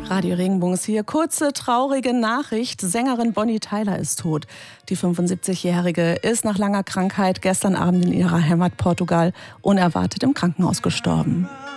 Radio Regenbogen ist hier. Kurze, traurige Nachricht. Sängerin Bonnie Tyler ist tot. Die 75-Jährige ist nach langer Krankheit gestern Abend in ihrer Heimat Portugal unerwartet im Krankenhaus gestorben.